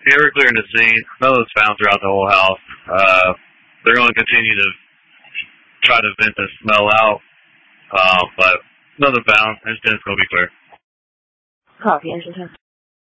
Yeah, we're clearing the scene. None was found throughout the whole house. They're going to continue to try to vent the smell out, but nothing found. Incident's going to be clear. Copy, Engine 10.